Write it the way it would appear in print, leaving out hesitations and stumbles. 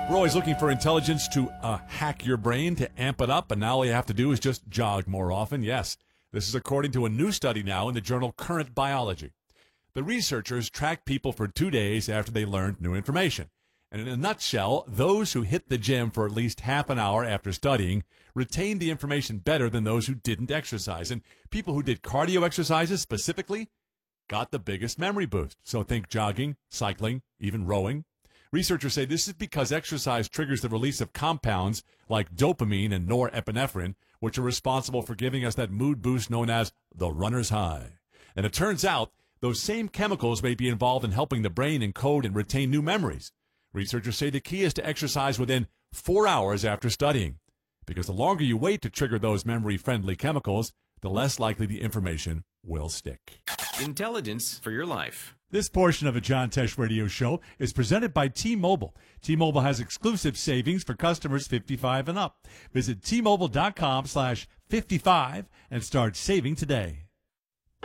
We're always looking for intelligence to hack your brain, to amp it up, and now all you have to do is just jog more often. Yes, this is according to a new study now in the journal Current Biology. The researchers tracked people for 2 days after they learned new information. And in a nutshell, those who hit the gym for at least half an hour after studying retained the information better than those who didn't exercise. And people who did cardio exercises specifically got the biggest memory boost. So think jogging, cycling, even rowing. Researchers say this is because exercise triggers the release of compounds like dopamine and norepinephrine, which are responsible for giving us that mood boost known as the runner's high. And it turns out those same chemicals may be involved in helping the brain encode and retain new memories. Researchers say the key is to exercise within 4 hours after studying, because the longer you wait to trigger those memory-friendly chemicals, the less likely the information will stick. Intelligence for your life. This portion of a John Tesh Radio Show is presented by T-Mobile. T-Mobile has exclusive savings for customers 55 and up. Visit T-Mobile.com/55 and start saving today.